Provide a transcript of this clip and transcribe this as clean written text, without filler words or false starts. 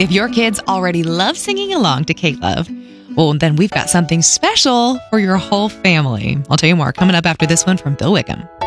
If your kids already love singing along to K-Love, well, then we've got something special for your whole family. I'll tell you more coming up after this one from Bill Wickham.